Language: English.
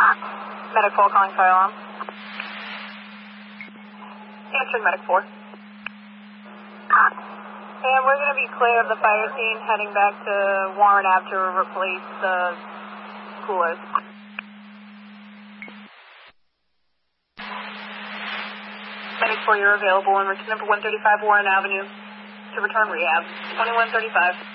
Medic 4 calling fire alarm. Answering Medic 4. And we're going to be clear of the fire scene, heading back to Warren Ave to replace the coolers. Medic 4, you're available in route number 135 Warren Avenue to return rehab. 2135.